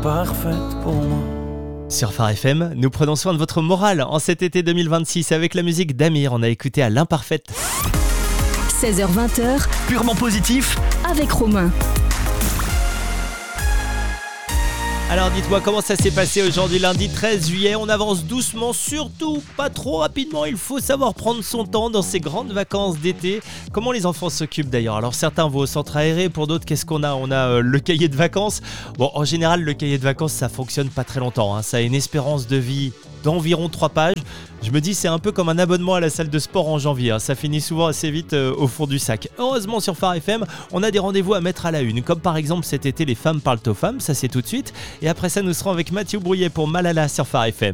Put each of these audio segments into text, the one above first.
parfaite pour moi. Sur Phare FM, nous prenons soin de votre morale en cet été 2026 avec la musique d'Amir. On a écouté à l'imparfaite. 16h-20h, Purement positif. avec Romain. Alors dites-moi comment ça s'est passé aujourd'hui lundi 13 juillet. On avance doucement, surtout pas trop rapidement. Il faut savoir prendre son temps dans ces grandes vacances d'été. Comment les enfants s'occupent d'ailleurs? Alors certains vont au centre aéré, pour d'autres qu'est-ce qu'on a? On a le cahier de vacances. Bon, en général le cahier de vacances ça fonctionne pas très longtemps, hein. Ça a une espérance de vie d'environ 3 pages. Je me dis c'est un peu comme un abonnement à la salle de sport en janvier, hein. Ça finit souvent assez vite au fond du sac. Heureusement sur Phare FM, on a des rendez-vous à mettre à la une, comme par exemple cet été les femmes parlent aux femmes, ça c'est tout de suite. Et après ça nous serons avec Mathieu Brouillet pour Malala sur Phare FM.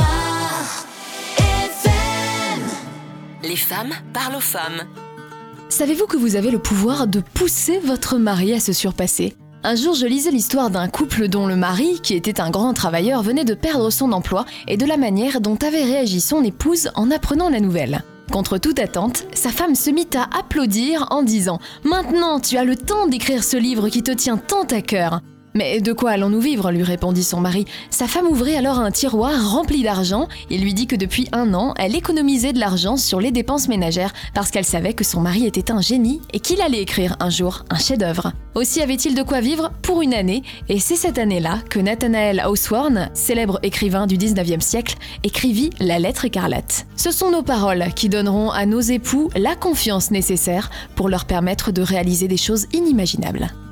Les femmes parlent aux femmes. Savez-vous que vous avez le pouvoir de pousser votre mari à se surpasser ? Un jour, je lisais l'histoire d'un couple dont le mari, qui était un grand travailleur, venait de perdre son emploi et de la manière dont avait réagi son épouse en apprenant la nouvelle. Contre toute attente, sa femme se mit à applaudir en disant « Maintenant, tu as le temps d'écrire ce livre qui te tient tant à cœur !» « Mais de quoi allons-nous vivre ?» lui répondit son mari. Sa femme ouvrit alors un tiroir rempli d'argent et lui dit que depuis 1 an, elle économisait de l'argent sur les dépenses ménagères parce qu'elle savait que son mari était un génie et qu'il allait écrire un jour un chef-d'œuvre. Aussi avait-il de quoi vivre pour 1 année et c'est cette année-là que Nathanael Hawthorne, célèbre écrivain du 19e siècle, écrivit La lettre écarlate. Ce sont nos paroles qui donneront à nos époux la confiance nécessaire pour leur permettre de réaliser des choses inimaginables.